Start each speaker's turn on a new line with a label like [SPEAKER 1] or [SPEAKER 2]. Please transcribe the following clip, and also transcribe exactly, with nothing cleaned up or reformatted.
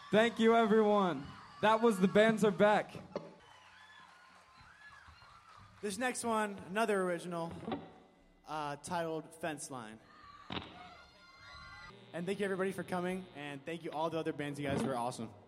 [SPEAKER 1] Thank you, everyone. That was The Bands Are Back.
[SPEAKER 2] This next one, another original, uh, titled Fence Line. And thank you, everybody, for coming, and thank you all the other bands. You guys were awesome.